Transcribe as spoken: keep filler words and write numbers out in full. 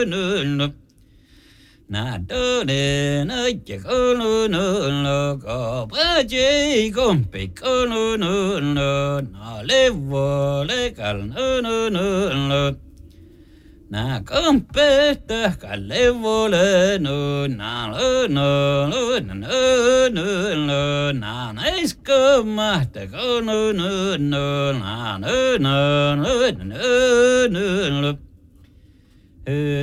nö nö. Na đơ nè nơ chè cơ nơ nơ nơ có bơ chê con bì cơ nơ nơ nơ na lê vơ lê cả nơ nơ nơ nơ na con bê tơ cả lê vơ lê nơ na lơ nơ nơ nơ nơ nơ na nấy cơ mà tơ cơ nơ nơ nơ na nơ nơ nơ nơ nơ nơ